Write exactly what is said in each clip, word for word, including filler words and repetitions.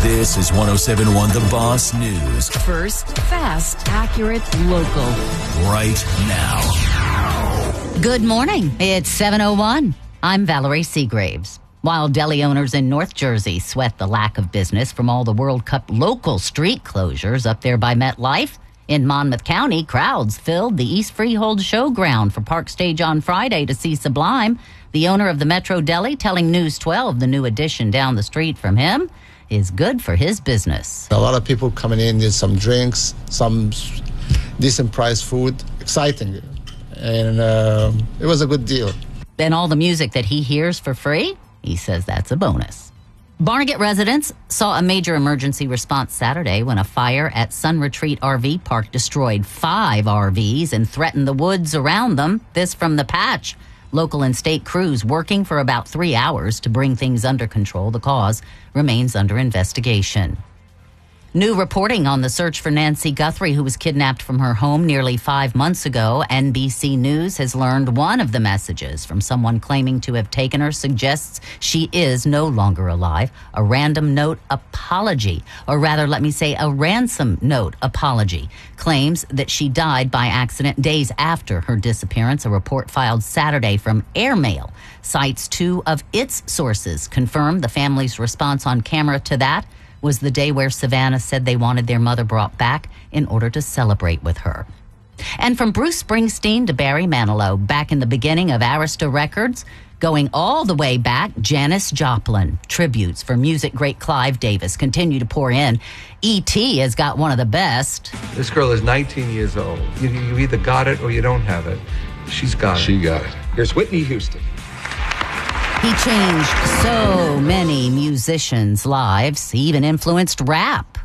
This is one oh seven point one The Boss News. First, fast, accurate, local. Right now. Good morning. It's seven oh one. I'm Valerie Seagraves. While deli owners in North Jersey sweat the lack of business from all the World Cup local street closures up there by MetLife, in Monmouth County, crowds filled the East Freehold Showground for Park Stage on Friday to see Sublime. The owner of the Metro Deli telling News twelve the new addition down the street from him is good for his business. A lot of people coming in, need some drinks, some decent price food. Exciting. And uh, it was a good deal. And all the music that he hears for free, he says that's a bonus. Barnegat residents saw a major emergency response Saturday when a fire at Sun Retreat R V Park destroyed five R Vs and threatened the woods around them. This from The Patch. Local and state crews working for about three hours to bring things under control. The cause remains under investigation. New reporting on the search for Nancy Guthrie, who was kidnapped from her home nearly five months ago. N B C News has learned one of the messages from someone claiming to have taken her suggests she is no longer alive. A random note apology, or rather, let me say a ransom note apology, claims that she died by accident days after her disappearance. A report filed Saturday from Airmail cites two of its sources confirmed the family's response on camera to that was the day where Savannah said they wanted their mother brought back in order to celebrate with her. And from Bruce Springsteen to Barry Manilow, back in the beginning of Arista Records, going all the way back, Janis Joplin. Tributes for music great Clive Davis continue to pour in. E T has got one of the best. This girl is nineteen years old. You, you either got it or you don't have it. She's got it. She got it. Here's Whitney Houston. He changed so many musicians' lives. He even influenced rap.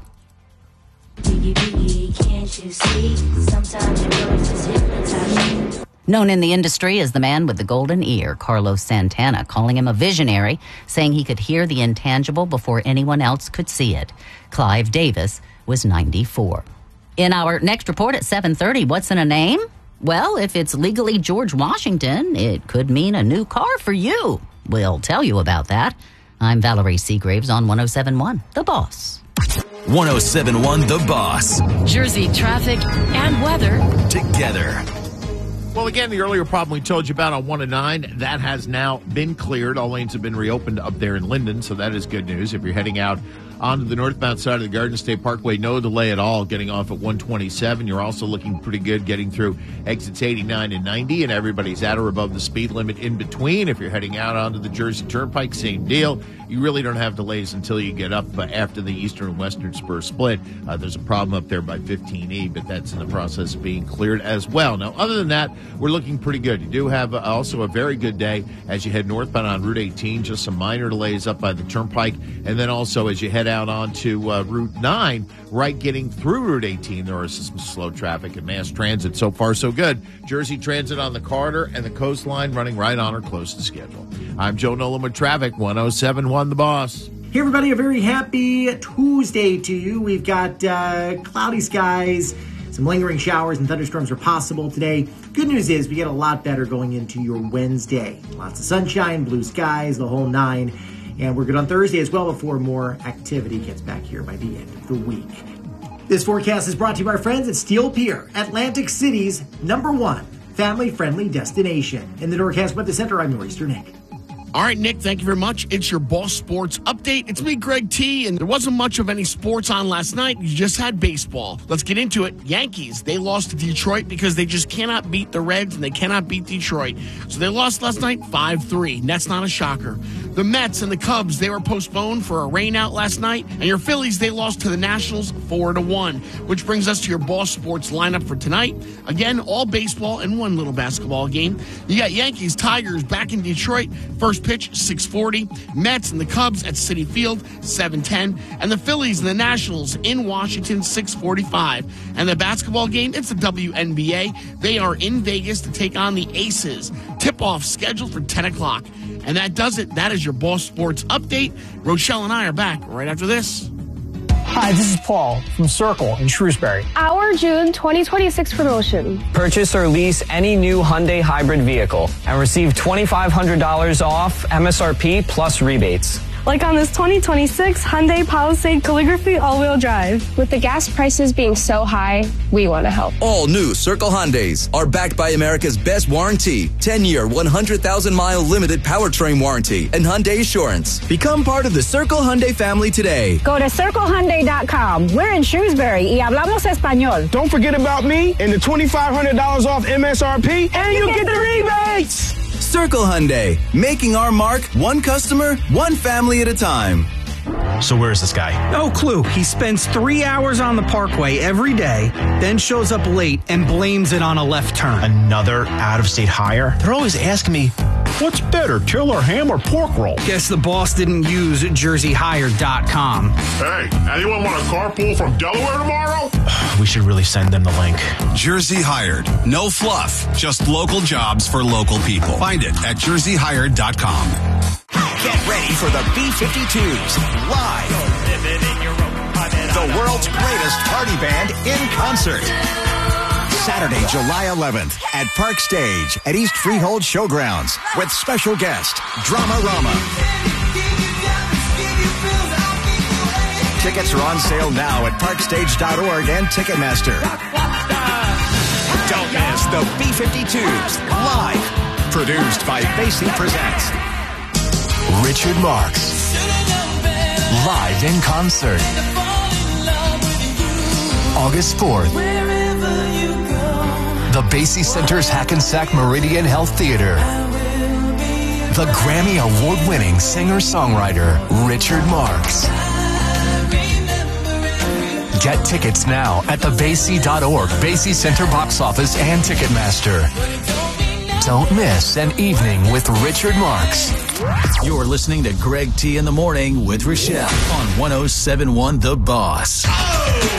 Biggie, biggie, can't you see? Sometimes your voice is hypnotizing. Known in the industry as the man with the golden ear, Carlos Santana, calling him a visionary, saying he could hear the intangible before anyone else could see it. Clive Davis was ninety-four. In our next report at seven thirty, what's in a name? Well, if it's legally George Washington, it could mean a new car for you. We'll tell you about that. I'm Valerie Seagraves on one oh seven point one The Boss. one oh seven point one The Boss. Jersey traffic and weather Together. Well, again, the earlier problem we told you about on one oh nine, that has now been cleared. All lanes have been reopened up there in Linden, so that is good news. If you're heading out onto the northbound side of the Garden State Parkway, no delay at all getting off at one twenty-seven. You're also looking pretty good getting through exits eighty-nine and ninety, and everybody's at or above the speed limit in between. If you're heading out onto the Jersey Turnpike, same deal. You really don't have delays until you get up uh, after the eastern and western spur split. Uh, there's a problem up there by fifteen E, but that's in the process of being cleared as well. Now, other than that, we're looking pretty good. You do have uh, also a very good day as you head northbound on Route eighteen, just some minor delays up by the Turnpike, and then also as you head out onto uh, Route nine, right getting through Route eighteen, there is some slow traffic and mass transit. So far, so good. Jersey Transit on the corridor and the coastline running right on or close to schedule. I'm Joe Nolan with traffic, one oh seven point one The Boss. Hey, everybody, a very happy Tuesday to you. We've got uh, cloudy skies. Some lingering showers and thunderstorms are possible today. Good news is we get a lot better going into your Wednesday. Lots of sunshine, blue skies, the whole nine. And we're good on Thursday as well before more activity gets back here by the end of the week. This forecast is brought to you by our friends at Steel Pier, Atlantic City's number one family-friendly destination. In the Norcast Weather Center, I'm Maurice Nick. All right, Nick, thank you very much. It's your Boss Sports Update. It's me, Greg T, and there wasn't much of any sports on last night. You just had baseball. Let's get into it. Yankees, they lost to Detroit because they just cannot beat the Reds, and they cannot beat Detroit. So they lost last night five three. That's not a shocker. The Mets and the Cubs, they were postponed for a rainout last night. And your Phillies, they lost to the Nationals four to one, which brings us to your Boss Sports lineup for tonight. Again, all baseball and one little basketball game. You got Yankees, Tigers back in Detroit. First pitch, six forty. Mets and the Cubs at Citi Field, seven ten. And the Phillies and the Nationals in Washington, six forty-five. And the basketball game, it's the W N B A. They are in Vegas to take on the Aces. Tip-off scheduled for ten o'clock. And that does it. That is your Boss Sports Update. Rochelle and I are back right after this. Hi, this is Paul from Circle in Shrewsbury. Our June twenty twenty-six promotion. Purchase or lease any new Hyundai hybrid vehicle and receive two thousand five hundred dollars off M S R P plus rebates. Like on this twenty twenty-six Hyundai Palisade Calligraphy all-wheel drive. With the gas prices being so high, we want to help. All new Circle Hyundais are backed by America's best warranty. ten-year, one hundred thousand mile limited powertrain warranty and Hyundai Assurance. Become part of the Circle Hyundai family today. Go to circle hyundai dot com. We're in Shrewsbury y hablamos español. Don't forget about me and the twenty-five hundred dollars off M S R P, and you get the rebates. Circle Hyundai, making our mark one customer, one family at a time. So where is this guy? No clue. He spends three hours on the parkway every day, then shows up late and blames it on a left turn. Another out-of-state hire? They're always asking me, what's better, killer ham or pork roll? Guess the boss didn't use jersey hire dot com. Hey, anyone want a carpool from Delaware tomorrow? We should really send them the link. Jersey Hired. No fluff. Just local jobs for local people. Find it at jersey hired dot com. Get ready for the B fifty-twos live. The world's greatest party band in concert. Saturday, July eleventh at Park Stage at East Freehold Showgrounds with special guest Drama Rama. Tickets are on sale now at park stage dot org and Ticketmaster. Don't miss the B fifty-twos live. Produced by Basie Presents. Richard Marx. Live in concert. August fourth. The Basie Center's Hackensack Meridian Health Theater. The Grammy Award-winning singer-songwriter Richard Marx. Get tickets now at the basie dot org, Basie Center box office, and Ticketmaster. Don't miss an evening with Richard Marx. You're listening to Greg T in the Morning with Rochelle on one oh seven point one The Boss.